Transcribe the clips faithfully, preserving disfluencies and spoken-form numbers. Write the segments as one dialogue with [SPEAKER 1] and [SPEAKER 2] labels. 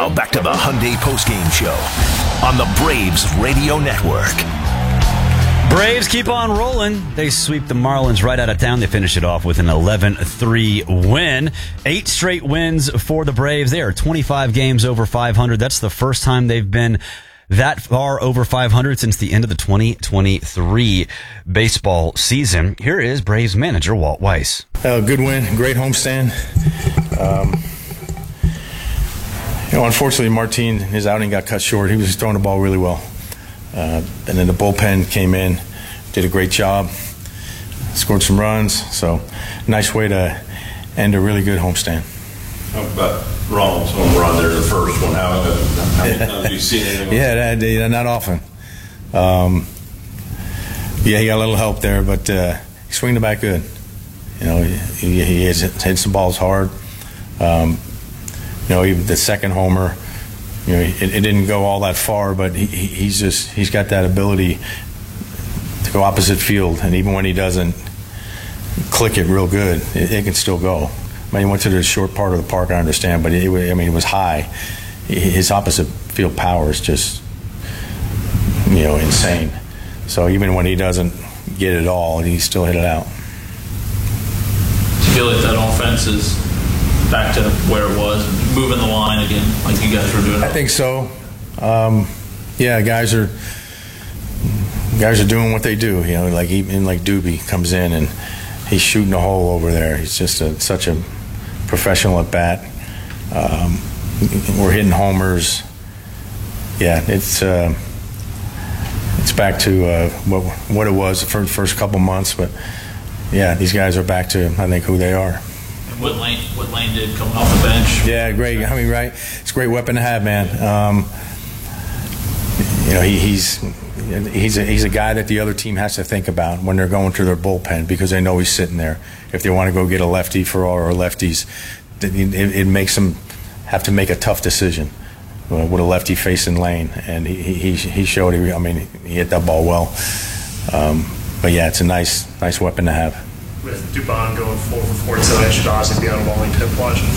[SPEAKER 1] Now back to the Hyundai postgame show on the Braves Radio Network.
[SPEAKER 2] Braves keep on rolling. They sweep the Marlins right out of town. They finish it off with an eleven three win. Eight straight wins for the Braves. They are twenty-five games over five hundred. That's the first time they've been that far over five hundred since the end of the twenty twenty-three baseball season. Here is Braves manager Walt Weiss.
[SPEAKER 3] Uh, good win, great homestand. Um, you know, unfortunately, Martin, his outing got cut short. He was throwing the ball really well. Uh, and then the bullpen came in, did a great job, scored some runs. So, nice way to end a really good homestand.
[SPEAKER 4] How about Ronald's home run there, the first one? How, how many times have you seen anything?
[SPEAKER 3] Yeah, that, yeah, not often. Um, yeah, he got a little help there, but uh, he swung the bat good. You know, he, he hits, hits the balls hard. Um, you know, even the second homer, you know, it, it didn't go all that far, but he, he's just he's got that ability to go opposite field, and even when he doesn't click it real good, it, it can still go. I mean, he went to the short part of the park, I understand, but it, I mean, it was high. His opposite field power is just, you know, insane. So even when he doesn't get it all, he still hit it out.
[SPEAKER 5] Do you feel like that offense is back to where it was, moving the line again, like you guys were doing?
[SPEAKER 3] I think so. Um, yeah, guys are guys are doing what they do. You know, like even like Doobie comes in and he's shooting a hole over there. He's just a, such a professional at bat. Um, we're hitting homers. Yeah, it's uh, it's back to uh, what what it was the first, first couple months, but yeah, these guys are back to I think who they are.
[SPEAKER 5] What Lane, what Lane did coming off the bench.
[SPEAKER 3] Yeah, great. I mean, right? It's a great weapon to have, man. Um, you know, he, he's he's a, he's a guy that the other team has to think about when they're going to their bullpen because they know he's sitting there. If they want to go get a lefty for all our lefties, it, it makes them have to make a tough decision with a lefty facing Lane, and he he, he showed. He, I mean, he hit that ball well. Um, but yeah, it's a nice nice weapon to have.
[SPEAKER 6] With Dubon going four for four tonight, should Ozzie be on a bowling tip watching?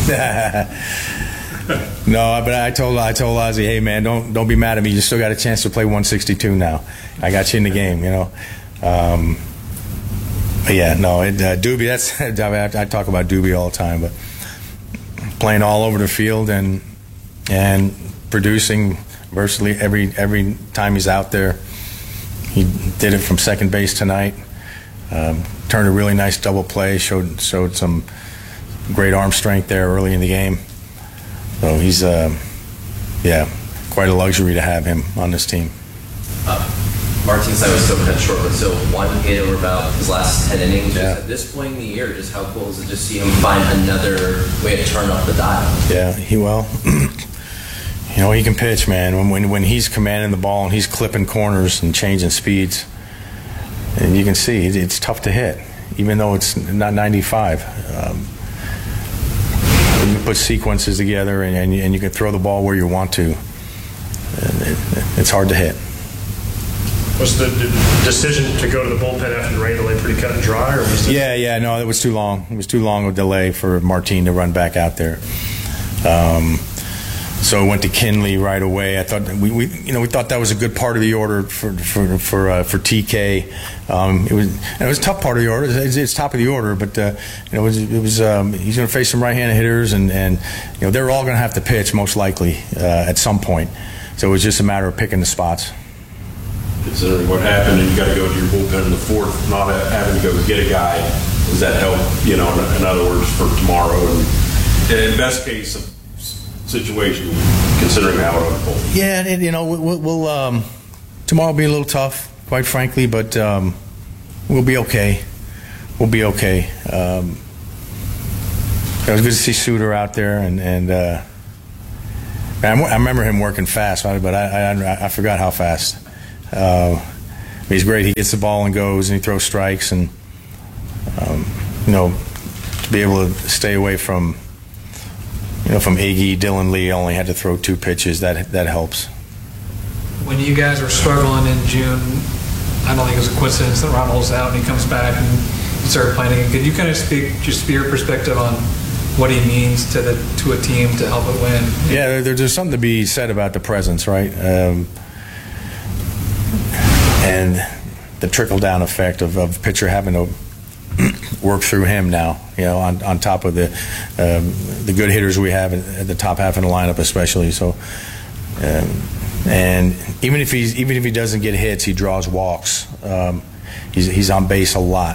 [SPEAKER 3] No, but I told I told Ozzie, hey man, don't don't be mad at me. You still got a chance to play one sixty-two now. I got you in the game, you know. Um, but yeah, no, it, uh, Doobie. That's I, I talk about Doobie all the time, but playing all over the field and and producing virtually every every time he's out there. He did it from second base tonight. Um, turned a really nice double play, showed showed some great arm strength there early in the game. So he's, uh, yeah, quite a luxury to have him on this team.
[SPEAKER 7] Uh, Martin's side was so cut short, but so one hit over about his last ten innings.
[SPEAKER 3] Yeah.
[SPEAKER 7] At this point in the year, just how cool is it to see him find another way to turn up the dial?
[SPEAKER 3] Yeah, he will. You know, he can pitch, man. When, when when he's commanding the ball and he's clipping corners and changing speeds, and you can see it's tough to hit, even though it's not ninety-five. Um, you can put sequences together and, and, you, and you can throw the ball where you want to. It, it's hard to hit.
[SPEAKER 6] Was the, the decision to go to the bullpen after the rain delay pretty cut and dry? Or was
[SPEAKER 3] yeah, yeah, no, it was too long. It was too long a delay for Martin to run back out there. Um, So it went to Kinley right away. I thought we, we, you know, we thought that was a good part of the order for for for uh, for T K. Um, it was and it was a tough part of the order. It's, it's top of the order, but uh, you know, it was, it was um, he's going to face some right-handed hitters, and and you know they're all going to have to pitch most likely uh, at some point. So it was just a matter of picking the spots.
[SPEAKER 4] Considering what happened, and you got to go to your bullpen in the fourth, not having to go get a guy, does that help? You know, in other words, for tomorrow, and in best case situation, considering how it unfolds.
[SPEAKER 3] Yeah, and, you know, we'll, we'll um, tomorrow will be a little tough, quite frankly, but um, we'll be okay. We'll be okay. Um, it was good to see Suter out there, and and uh, I remember him working fast, but I I, I forgot how fast. Uh, he's great. He gets the ball and goes, and he throws strikes, and um, you know, to be able to stay away from. You know, from Iggy, Dylan Lee only had to throw two pitches. That that helps.
[SPEAKER 8] When you guys were struggling in June, I don't think it was a coincidence that Ronald's out and he comes back and you started playing again. Could you kind of speak just your perspective on what he means to the to a team to help it win.
[SPEAKER 3] Yeah, there, there's something to be said about the presence, right? Um, and the trickle-down effect of, of pitcher having to work through him now, you know, on, on top of the um, the good hitters we have at the top half of the lineup, especially. So, um, and even if he's even if he doesn't get hits, he draws walks. Um, he's he's on base a lot,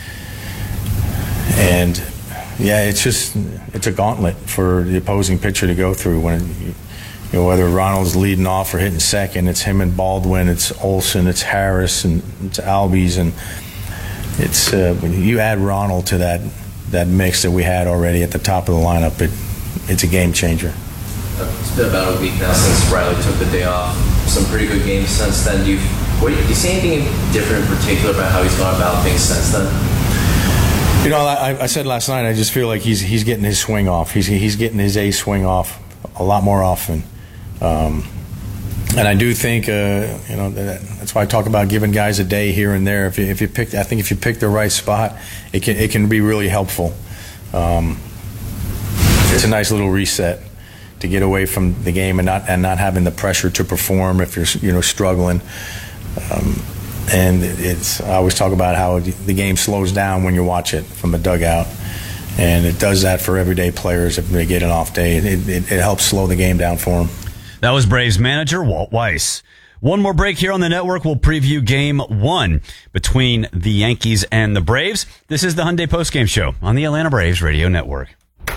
[SPEAKER 3] and yeah, it's just it's a gauntlet for the opposing pitcher to go through when. It, You know, whether Ronald's leading off or hitting second, it's him and Baldwin, it's Olson, it's Harris, and it's Albies, and it's uh, when you add Ronald to that that mix that we had already at the top of the lineup, it it's a game changer.
[SPEAKER 7] It's been about a week now since Riley took the day off. Some pretty good games since then. Do you, what, do you see anything different in particular about how he's gone about things since then?
[SPEAKER 3] You know, I, I said last night, I just feel like he's he's getting his swing off. He's he's getting his A swing off a lot more often. Um, and I do think, uh, you know, that, that's why I talk about giving guys a day here and there. If you, if you pick, I think if you pick the right spot, it can it can be really helpful. Um, it's a nice little reset to get away from the game and not and not having the pressure to perform if you're you know struggling. Um, and it's I always talk about how the game slows down when you watch it from the dugout. And it does that for everyday players if they get an off day. It, it, it helps slow the game down for them.
[SPEAKER 2] That was Braves manager Walt Weiss. One more break here on the network. We'll preview game one between the Yankees and the Braves. This is the Hyundai Postgame Show on the Atlanta Braves Radio Network.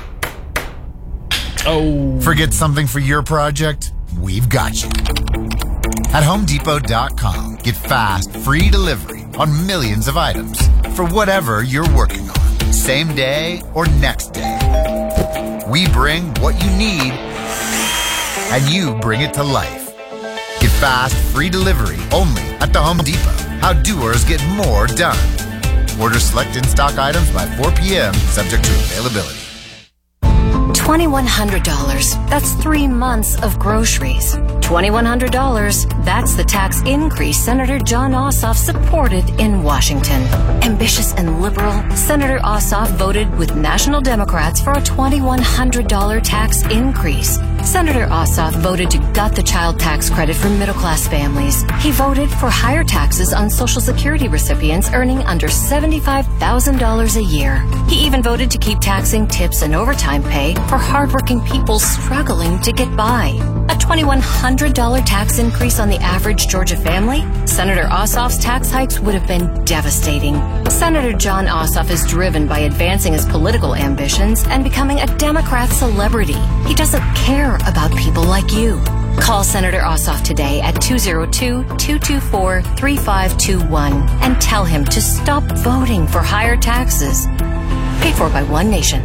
[SPEAKER 9] Oh. Forget something for your project? We've got you. At Home Depot dot com, get fast, free delivery on millions of items for whatever you're working on, same day or next day. We bring what you need, and you bring it to life. Get fast, free delivery only at the Home Depot. How doers get more done. Order select in-stock items by four p.m., subject to availability.
[SPEAKER 10] twenty-one hundred dollars. That's three months of groceries. twenty-one hundred dollars. That's the tax increase Senator Jon Ossoff supported in Washington. Ambitious and liberal, Senator Ossoff voted with national Democrats for a twenty-one hundred dollars tax increase. Senator Ossoff voted to gut the child tax credit for middle-class families. He voted for higher taxes on Social Security recipients earning under seventy-five thousand dollars a year. He even voted to keep taxing tips and overtime pay for hardworking people struggling to get by. A twenty-one hundred dollars tax increase on the average Georgia family? Senator Ossoff's tax hikes would have been devastating. Senator Jon Ossoff is driven by advancing his political ambitions and becoming a Democrat celebrity. He doesn't care about people like you. Call Senator Ossoff today at two oh two, two two four, three five two one and tell him to stop voting for higher taxes. Paid for by One Nation.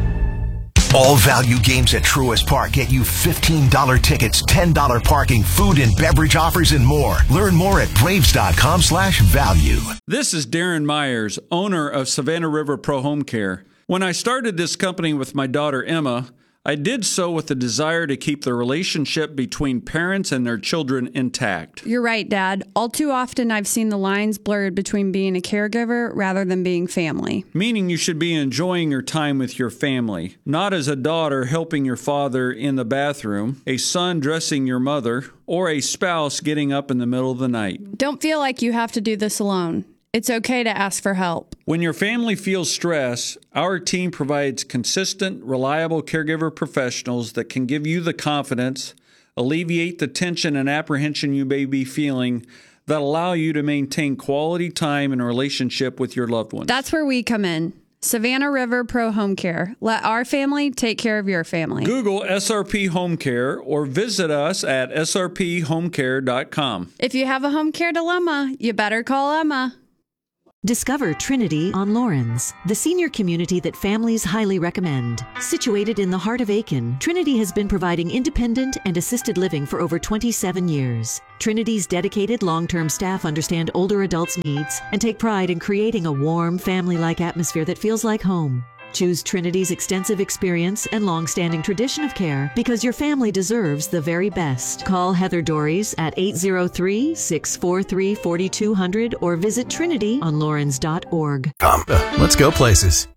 [SPEAKER 1] All value games at Truist Park get you fifteen dollars tickets, ten dollars parking, food and beverage offers, and more. Learn more at Braves.com slash value.
[SPEAKER 11] This is Darren Myers, owner of Savannah River Pro Home Care. When I started this company with my daughter Emma, I did so with the desire to keep the relationship between parents and their children intact.
[SPEAKER 12] You're right, Dad. All too often I've seen the lines blurred between being a caregiver rather than being family.
[SPEAKER 11] Meaning you should be enjoying your time with your family, not as a daughter helping your father in the bathroom, a son dressing your mother, or a spouse getting up in the middle of the night.
[SPEAKER 12] Don't feel like you have to do this alone. It's okay to ask for help.
[SPEAKER 11] When your family feels stress, our team provides consistent, reliable caregiver professionals that can give you the confidence, alleviate the tension and apprehension you may be feeling, that allow you to maintain quality time and relationship with your loved ones.
[SPEAKER 12] That's where we come in. Savannah River Pro Home Care. Let our family take care of your family.
[SPEAKER 11] Google S R P Home Care or visit us at S R P home care dot com.
[SPEAKER 12] If you have a home care dilemma, you better call Emma.
[SPEAKER 13] Discover Trinity on Lawrence, the senior community that families highly recommend. Situated in the heart of Aiken, Trinity has been providing independent and assisted living for over twenty-seven years. Trinity's dedicated long-term staff understand older adults' needs and take pride in creating a warm, family-like atmosphere that feels like home. Choose Trinity's extensive experience and long-standing tradition of care because your family deserves the very best. Call Heather Dories at eight oh three, six four three, four two zero zero or visit trinity on lawrence dot org.
[SPEAKER 1] Let's go places.